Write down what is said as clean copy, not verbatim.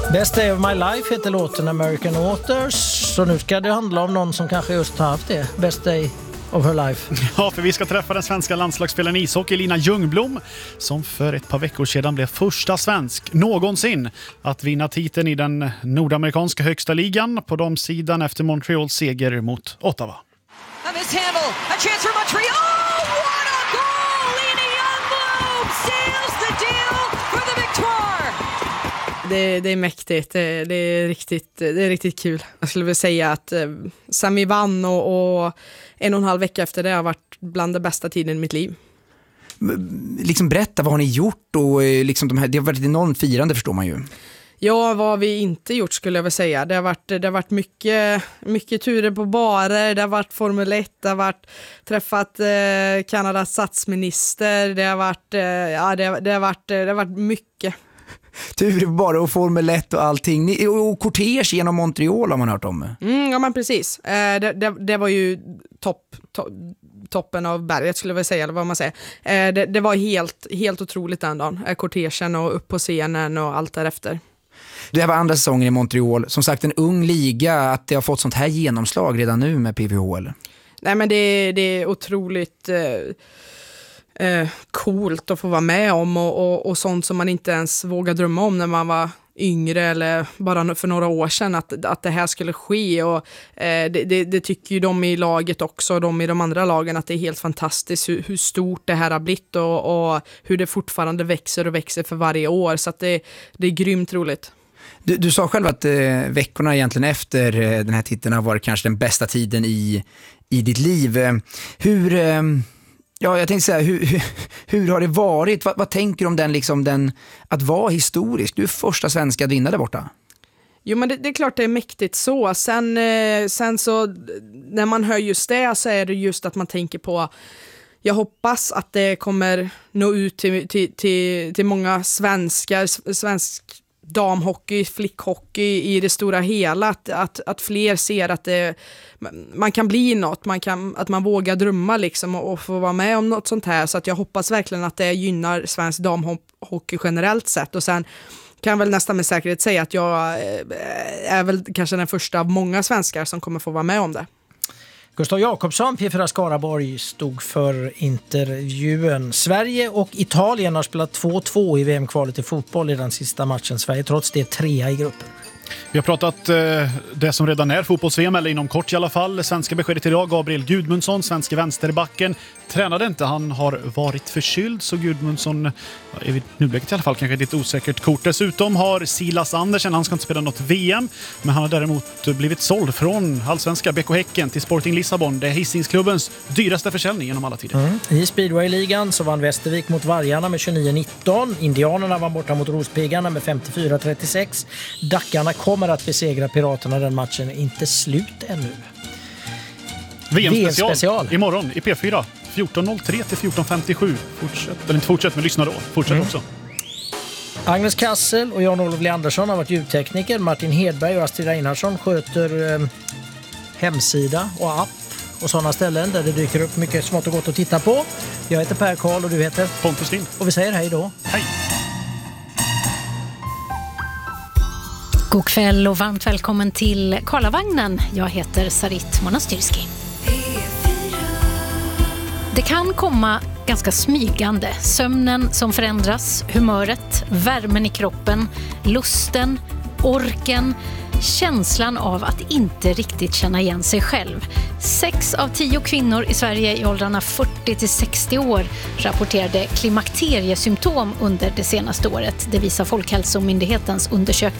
Best Day of My Life heter låten American Authors. Så nu ska det handla om någon som kanske just har haft det. Best Day of her life. Ja, för vi ska träffa den svenska landslagsspelaren i ishockey Lina Ljungblom, som för ett par veckor sedan blev första svensk någonsin att vinna titeln i den nordamerikanska högsta ligan på damsidan efter Montreals seger mot Ottawa. Det är mäktigt, det är riktigt kul. Jag skulle vilja säga att sen vi vann och 1,5 vecka efter det har varit bland det bästa tiden i mitt liv. Liksom berätta, vad har ni gjort? Och liksom det har varit ett enormt firande, förstår man ju. Ja, vad har vi inte gjort skulle jag vilja säga. Det har varit mycket turer på barer, det har varit Formel 1, det har varit träffat Kanadas statsminister, det har varit mycket. Tur bara och Formel 1 och allting. Och kortege genom Montreal har man hört om. Ja, men precis. Det var ju toppen av berget skulle jag vilja säga, eller vad man säger. Det var helt otroligt den dagen. Kortegen och upp på scenen och allt därefter. Det här var andra säsongen i Montreal. Som sagt, en ung liga, att det har fått sånt här genomslag redan nu med PVHL. Nej, men det är otroligt coolt att få vara med om och sånt som man inte ens vågade drömma om när man var yngre eller bara för några år sedan att det här skulle ske, och det tycker ju de i laget också, de i de andra lagen, att det är helt fantastiskt hur stort det här har blivit och hur det fortfarande växer och växer för varje år, så att det är grymt roligt. Du sa själv att veckorna egentligen efter den här titeln har varit kanske den bästa tiden i ditt liv. Jag tänkte säga, hur har det varit? Vad tänker du om den att vara historisk? Du är första svenska att vinna där borta. Jo, men det är klart det är mäktigt så. Sen så när man hör just det så är det just att man tänker på, jag hoppas att det kommer nå ut till många svenskar, svensk damhockey, flickhockey i det stora hela, att fler ser att man kan bli något, att man vågar drömma liksom och få vara med om något sånt här, så att jag hoppas verkligen att det gynnar svensk damhockey generellt sett. Och sen kan jag väl nästan med säkerhet säga att jag är väl kanske den första av många svenskar som kommer få vara med om det. Gustav Jakobsson, P4 Skaraborg, stod för intervjun. Sverige och Italien har spelat 2-2 i VM-kvalet i fotboll i den sista matchen. Sverige trots det 3 i gruppen. Vi har pratat det som redan är fotbolls-VM, eller inom kort i alla fall. Svenska beskedet idag, Gabriel Gudmundsson, svenska vänsterbacken, tränade inte. Han har varit förkyld, så Gudmundsson är vid nuläget i alla fall kanske ett lite osäkert kort. Dessutom har Silas Andersen, han ska inte spela något VM, men han har däremot blivit såld från allsvenska BK Häcken till Sporting Lissabon. Det är Hisingsklubbens dyraste försäljning genom alla tider. I Speedway-ligan så vann Västervik mot Vargarna med 29-19. Indianerna vann borta mot Rospiggarna med 54-36. Dackarna kommer att besegra Piraterna, den matchen är inte slut ännu. VM-special imorgon i P4 14.03 till 14.57. Fortsätt, men lyssna då. Fortsätt också. Agnes Kassel och Jan-Olof Leandersson har varit ljudtekniker. Martin Hedberg och Astrid Einarsson sköter hemsida och app och sådana ställen där det dyker upp mycket smått och gott att titta på. Jag heter Per Karl och du heter Pontus Lind. Och vi säger hej då. Hej. God kväll och varmt välkommen till Karlavagnen. Jag heter Sarit Monastyrski. Det kan komma ganska smygande. Sömnen som förändras, humöret, värmen i kroppen, lusten, orken, känslan av att inte riktigt känna igen sig själv. 6 av 10 kvinnor i Sverige i åldrarna 40-60 år rapporterade klimakteriesymptom under det senaste året. Det visar Folkhälsomyndighetens undersökning.